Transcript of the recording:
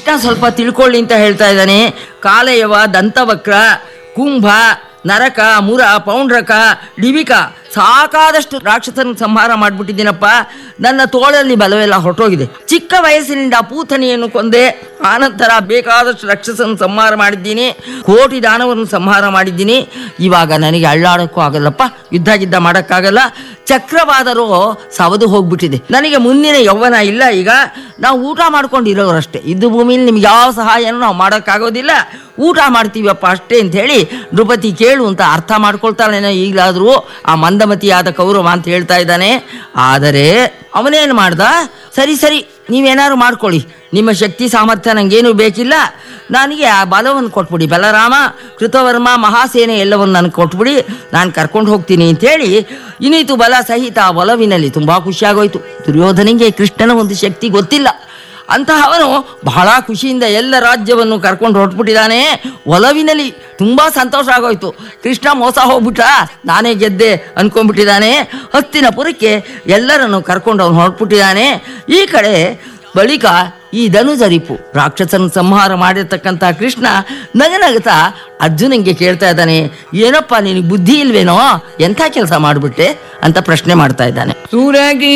ಕೃಷ್ಣ ಸ್ವಲ್ಪ ತಿಳ್ಕೊಳ್ಳಿ ಅಂತ ಹೇಳ್ತಾ ಇದ್ದಾನೆ. ಕಾಲಯವ, ದಂತವಕ್ರ, ಕುಂಭ, ನರಕ, ಮುರ, ಪೌಂಡ್ರಕ, ಡಿವಿಕ, ಸಾಕಾದಷ್ಟು ರಾಕ್ಷಸನ ಸಂಹಾರ ಮಾಡಿಬಿಟ್ಟಿದ್ದೀನಪ್ಪ. ನನ್ನ ತೋಳಲ್ಲಿ ಬಲವೆಲ್ಲ ಹೊರಟೋಗಿದೆ. ಚಿಕ್ಕ ವಯಸ್ಸಿನಿಂದ ಪೂತನಿಯನ್ನು ಕೊಂದೆ, ಆನಂತರ ಬೇಕಾದಷ್ಟು ರಾಕ್ಷಸನ ಸಂಹಾರ ಮಾಡಿದ್ದೀನಿ, ಕೋಟಿ ದಾನವನ್ನು ಸಂಹಾರ ಮಾಡಿದ್ದೀನಿ. ಇವಾಗ ನನಗೆ ಅಳ್ಳಾಡೋಕ್ಕೂ ಆಗಲ್ಲಪ್ಪ, ಯುದ್ಧ ಗಿದ್ದ ಮಾಡೋಕ್ಕಾಗಲ್ಲ. ಚಕ್ರವಾದರೂ ಸವದು ಹೋಗ್ಬಿಟ್ಟಿದೆ. ನನಗೆ ಮುಂದಿನ ಯೌವನ ಇಲ್ಲ. ಈಗ ನಾವು ಊಟ ಮಾಡ್ಕೊಂಡಿರೋರಷ್ಟೇ. ಇದ್ದು ಭೂಮಿಯಲ್ಲಿ ನಿಮ್ಗೆ ಯಾವ ಸಹಾಯನೂ ನಾವು ಮಾಡೋಕ್ಕಾಗೋದಿಲ್ಲ, ಊಟ ಮಾಡ್ತೀವಪ್ಪ ಅಷ್ಟೇ ಅಂತ ಹೇಳಿ ನೃಪತಿ ಕೇಳು ಅಂತ ಅರ್ಥ ಮಾಡ್ಕೊಳ್ತಾಳೇನೋ ಈಗಲಾದರೂ ಆ ಮಂದಮತಿಯಾದ ಕೌರವ ಅಂತ ಹೇಳ್ತಾ ಇದ್ದಾನೆ. ಆದರೆ ಅವನೇನು ಮಾಡ್ದ, ಸರಿ ಸರಿ ನೀವೇನಾದ್ರು ಮಾಡ್ಕೊಳ್ಳಿ, ನಿಮ್ಮ ಶಕ್ತಿ ಸಾಮರ್ಥ್ಯ ನನಗೇನು ಬೇಕಿಲ್ಲ, ನನಗೆ ಆ ಬಲವನ್ನು ಕೊಟ್ಬಿಡಿ, ಬಲರಾಮ, ಕೃತವರ್ಮ, ಮಹಾಸೇನೆ ಎಲ್ಲವನ್ನು ನನಗೆ ಕೊಟ್ಬಿಡಿ, ನಾನು ಕರ್ಕೊಂಡು ಹೋಗ್ತೀನಿ ಅಂತೇಳಿ ಇನ್ನಿತು ಬಲ ಸಹಿತ ಆ ಒಲವಿನಲ್ಲಿ ತುಂಬ ಖುಷಿಯಾಗೋಯ್ತು. ದುರ್ಯೋಧನಿಗೆ ಕೃಷ್ಣನ ಒಂದು ಶಕ್ತಿ ಗೊತ್ತಿಲ್ಲ. ಅಂತಹವನು ಬಹಳ ಖುಷಿಯಿಂದ ಎಲ್ಲ ರಾಜ್ಯವನ್ನು ಕರ್ಕೊಂಡು ಹೊರಟ್ಬಿಟ್ಟಿದ್ದಾನೆ. ಒಲವಿನಲ್ಲಿ ತುಂಬ ಸಂತೋಷ ಆಗೋಯ್ತು. ಕೃಷ್ಣ ಮೋಸ ಹೋಗ್ಬಿಟ್ಟ, ನಾನೇ ಗೆದ್ದೆ ಅನ್ಕೊಂಡ್ಬಿಟ್ಟಿದ್ದಾನೆ. ಹಸ್ತಿನಪುರಕ್ಕೆ ಎಲ್ಲರನ್ನು ಕರ್ಕೊಂಡು ಅವನು ಹೊರಟ್ಬಿಟ್ಟಿದ್ದಾನೆ. ಈ ಕಡೆ ಬಳಿಕ ಈ ಧನುಜರಿಪು ರಾಕ್ಷಸನ ಸಂಹಾರ ಮಾಡಿರ್ತಕ್ಕಂಥ ಕೃಷ್ಣ ನಗನಗುತ್ತಾ ಅರ್ಜುನಂಗೆ ಕೇಳ್ತಾ ಇದ್ದಾನೆ, ಏನಪ್ಪ ನಿನಗೆ ಬುದ್ಧಿ ಇಲ್ವೇನೋ, ಎಂಥ ಕೆಲಸ ಮಾಡಿಬಿಟ್ಟೆ ಅಂತ ಪ್ರಶ್ನೆ ಮಾಡ್ತಾ ಇದ್ದಾನೆ. ಸುರಗಿ